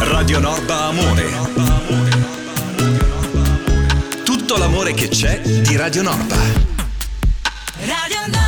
Radio Norba Amore. Tutto l'amore che c'è di Radio Norba. Radio Norba.